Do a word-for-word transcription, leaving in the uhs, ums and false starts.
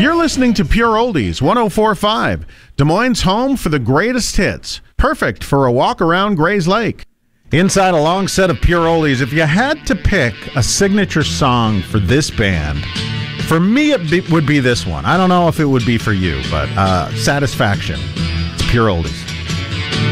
You're listening to Pure Oldies, one oh four point five, Des Moines' home for the greatest hits. Perfect for a walk around Gray's Lake. Inside a long set of Pure Oldies, if you had to pick a signature song for this band, for me it be, would be this one. I don't know if it would be for you, but uh, Satisfaction. It's Pure Oldies.